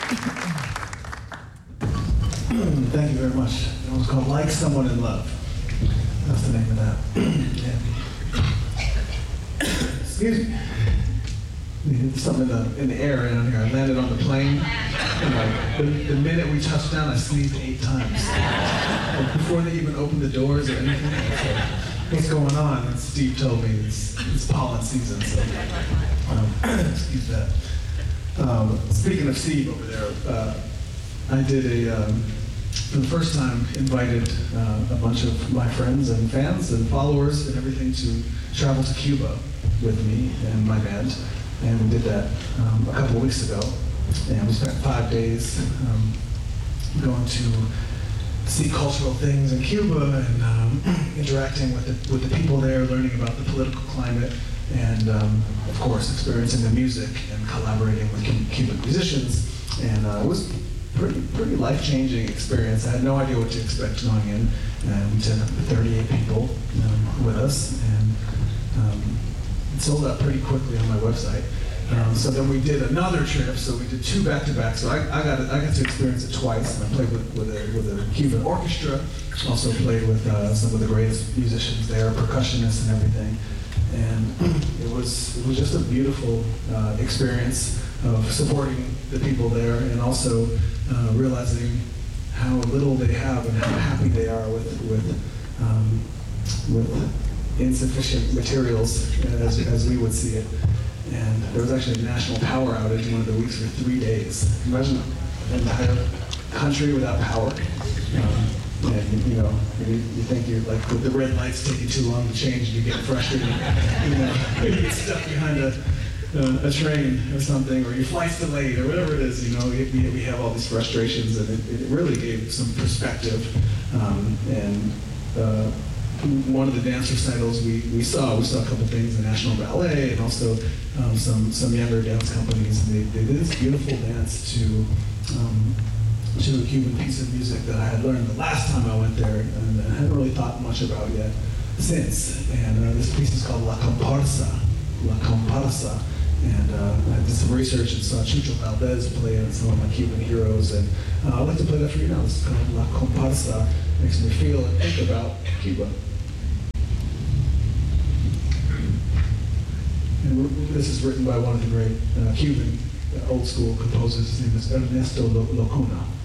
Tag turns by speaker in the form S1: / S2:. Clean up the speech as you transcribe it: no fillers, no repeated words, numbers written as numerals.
S1: Thank you very much. It was called Like Someone in Love. That's the name of that. Yeah. Excuse me. There's something in the air down here. I landed on the plane, and like, the minute we touched down, I sneezed 8 times. Like, before they even opened the doors or anything. What's going on? And Steve told me it's pollen season, so excuse that. Speaking of Steve over there, I did for the first time, invited a bunch of my friends and fans and followers and everything to travel to Cuba with me and my band. And we did that a couple of weeks ago. And we spent 5 days going to see cultural things in Cuba and interacting with the people there, learning about the political climate, and of course experiencing the music and collaborating with Cuban musicians. And it was pretty life-changing experience. I had no idea what to expect going in. And we took 38 people with us, and it sold out pretty quickly on my website. So then we did another trip, so we did 2 back-to-back. So I got to experience it twice, and I played with a Cuban orchestra, also played with some of the greatest musicians there, percussionists and everything. And it was just a beautiful experience of supporting the people there, and also realizing how little they have and how happy they are with insufficient materials, as we would see it. And there was actually a national power outage one of the weeks for 3 days. Imagine an entire country without power. And you think you're like, the red lights take you too long to change, and you get frustrated. You get stuck behind a train or something, or your flight's delayed, or whatever it is. We have all these frustrations, and it really gave some perspective. One of the dance recitals we saw a couple things, the National Ballet, and also some younger dance companies. And they did this beautiful dance to a Cuban piece of music that I had learned the last time I went there, and I hadn't really thought much about yet since. And this piece is called La Comparsa. La Comparsa. And I did some research and saw Chucho Valdez play it, and some of my Cuban heroes. And I'd like to play that for you now. This is called La Comparsa. Makes me feel and think about Cuba. And this is written by one of the great Cuban old school composers. His name is Ernesto Locuna.